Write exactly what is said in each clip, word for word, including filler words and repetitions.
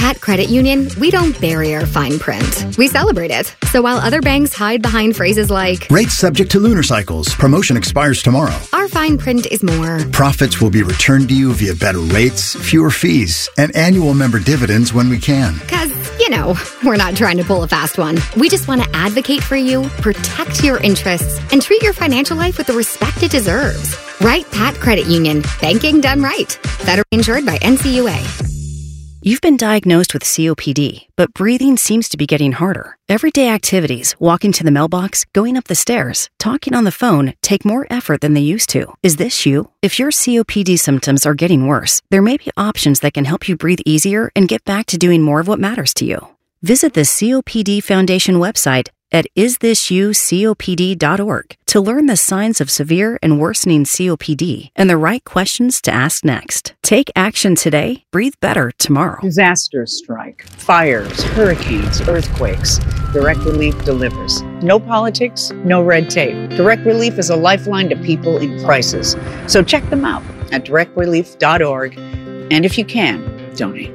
Pat Credit Union, we don't bury our fine print. We celebrate it. So while other banks hide behind phrases like, rates subject to lunar cycles, promotion expires tomorrow, our fine print is more, profits will be returned to you via better rates, fewer fees, and annual member dividends when we can. Because, you know, we're not trying to pull a fast one. We just want to advocate for you, protect your interests, and treat your financial life with the respect it deserves. Right, Pat Credit Union. Banking done right. Federally insured by N C U A. You've been diagnosed with C O P D, but breathing seems to be getting harder. Everyday activities, walking to the mailbox, going up the stairs, talking on the phone, take more effort than they used to. Is this you? If your C O P D symptoms are getting worse, there may be options that can help you breathe easier and get back to doing more of what matters to you. Visit the C O P D Foundation website at is this you C O P D dot org to learn the signs of severe and worsening C O P D and the right questions to ask next. Take action today, breathe better tomorrow. Disasters strike, fires, hurricanes, earthquakes. Direct Relief delivers. No politics, no red tape. Direct Relief is a lifeline to people in crisis. So check them out at direct relief dot org. And if you can, donate.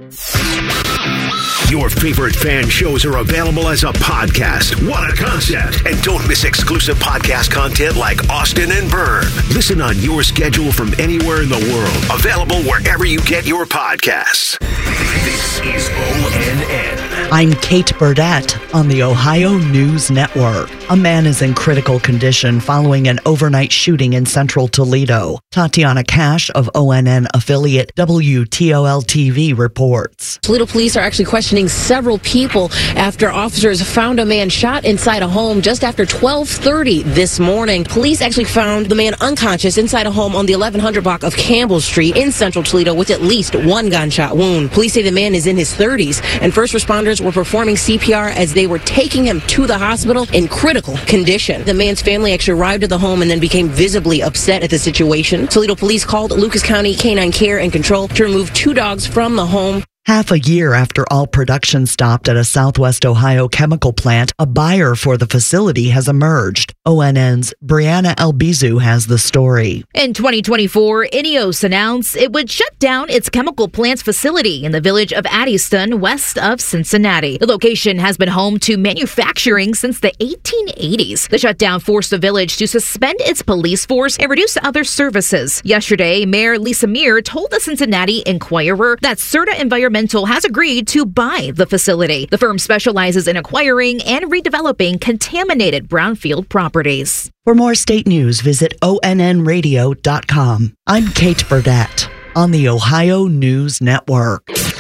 Your favorite fan shows are available as a podcast. What a concept. And don't miss exclusive podcast content like Austin and Byrne. Listen on your schedule from anywhere in the world. Available wherever you get your podcasts. This is O N N. I'm Kate Burdett on the Ohio News Network. A man is in critical condition following an overnight shooting in central Toledo. Tatiana Cash of O N N affiliate W T O L T V reports. Toledo police are actually questioning several people after officers found a man shot inside a home just after twelve thirty this morning. Police actually found the man unconscious inside a home on the eleven hundred block of Campbell Street in central Toledo with at least one gunshot wound. Police say the man is in his thirties, and first responders were performing C P R as they were taking him to the hospital in critical condition. The man's family actually arrived at the home and then became visibly upset at the situation. Toledo police called Lucas County Canine Care and Control to remove two dogs from the home. Half a year after all production stopped at a Southwest Ohio chemical plant, a buyer for the facility has emerged. O N N's Brianna Albizu has the story. In twenty twenty-four, INEOS announced it would shut down its chemical plant's facility in the village of Addiston, west of Cincinnati. The location has been home to manufacturing since the eighteen eighties. The shutdown forced the village to suspend its police force and reduce other services. Yesterday, Mayor Lisa Meir told the Cincinnati Enquirer that Serta Environmental has agreed to buy the facility. The firm specializes in acquiring and redeveloping contaminated brownfield properties. For more state news, visit O N N radio dot com. I'm Kate Burdett on the Ohio News Network.